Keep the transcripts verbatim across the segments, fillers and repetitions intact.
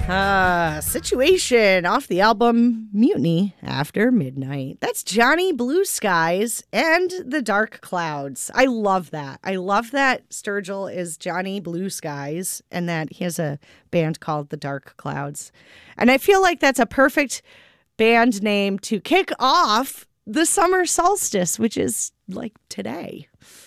Uh, Situation off the album Mutiny After Midnight. That's Johnny Blue Skies and the Dark Clouds. I love that. I love that Sturgill is Johnny Blue Skies and that he has a band called the Dark Clouds. And I feel like that's a perfect band name to kick off the summer solstice, which is like today.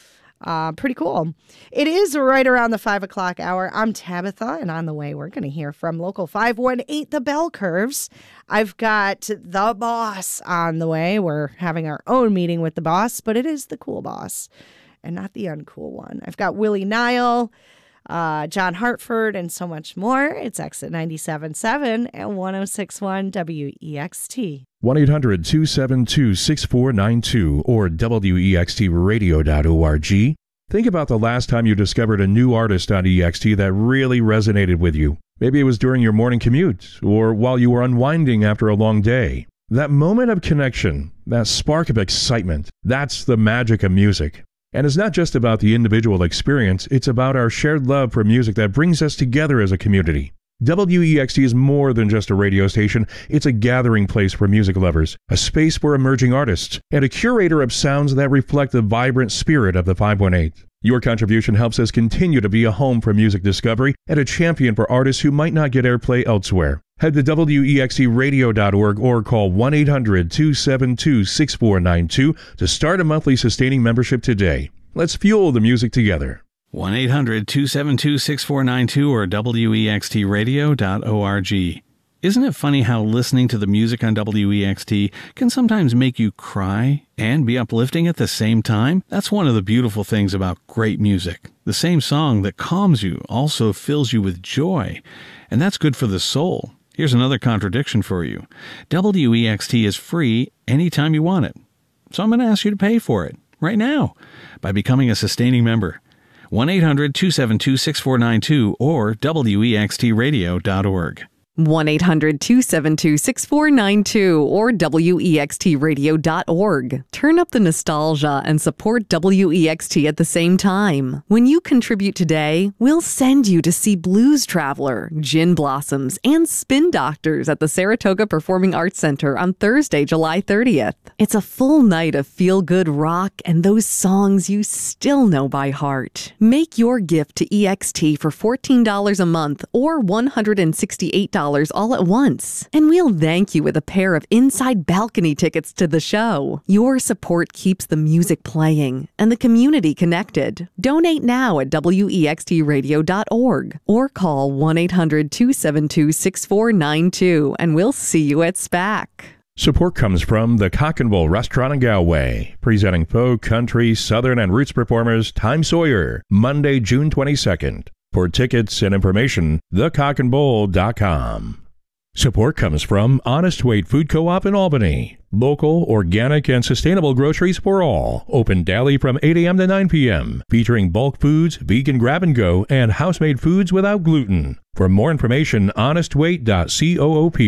Uh, pretty cool. It is right around the five o'clock hour. I'm Tabitha, and on the way, we're going to hear from Local five one eight, The Bell Curves. I've got the boss on the way. We're having our own meeting with the boss, but it is the cool boss and not the uncool one. I've got Willie Nile, uh, John Hartford, and so much more. It's Exit ninety-seven point seven and one oh six point one W E X T. one eight hundred two seven two six four nine two or W E X T radio dot org. Think about the last time you discovered a new artist on E X T that really resonated with you. Maybe it was during your morning commute or while you were unwinding after a long day. That moment of connection, that spark of excitement, that's the magic of music. And it's not just about the individual experience, it's about our shared love for music that brings us together as a community. W E X T is more than just a radio station. It's a gathering place for music lovers, a space for emerging artists, and a curator of sounds that reflect the vibrant spirit of the five one eight. Your contribution helps us continue to be a home for music discovery and a champion for artists who might not get airplay elsewhere. Head to W E X T radio dot org or call one eight hundred two seven two six four nine two to start a monthly sustaining membership today. Let's fuel the music together. one eight hundred two seven two six four nine two or W E X T radio dot org. Isn't it funny how listening to the music on W E X T can sometimes make you cry and be uplifting at the same time? That's one of the beautiful things about great music. The same song that calms you also fills you with joy, and that's good for the soul. Here's another contradiction for you. W E X T is free anytime you want it. So I'm going to ask you to pay for it right now by becoming a sustaining member. one eight hundred two seven two six four nine two or W E X T radio dot org. one eight hundred two seven two six four nine two or W E X T radio dot org. Turn up the nostalgia and support W E X T at the same time. When you contribute today, we'll send you to see Blues Traveler, Gin Blossoms, and Spin Doctors at the Saratoga Performing Arts Center on Thursday, July thirtieth. It's a full night of feel-good rock and those songs you still know by heart. Make your gift to E X T for fourteen dollars a month or one hundred sixty-eight dollars all at once. And we'll thank you with a pair of inside balcony tickets to the show. Your support keeps the music playing and the community connected. Donate now at W E X T radio dot org or call one eight hundred two seven two six four nine two and we'll see you at SPAC. Support comes from the Cock and Bull Restaurant in Galway, presenting folk, country, southern, and roots performers Time Sawyer, Monday, June twenty-second. For tickets and information, the cock and bull dot com. Support comes from Honest Weight Food Co-op in Albany. Local, organic, and sustainable groceries for all. Open daily from eight a.m. to nine p.m. Featuring bulk foods, vegan grab-and-go, and house-made foods without gluten. For more information, honest weight dot coop.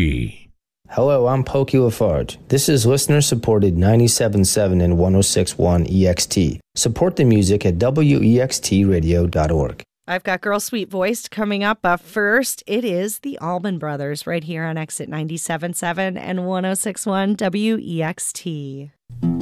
Hello, I'm Pokey Lafarge. This is listener-supported ninety-seven point seven and one oh six point one E X T. Support the music at W E X T radio dot org. I've got Girl Sweet Voiced coming up. Uh, first, it is the Allman Brothers right here on Exit ninety-seven point seven and one oh six point one W E X T.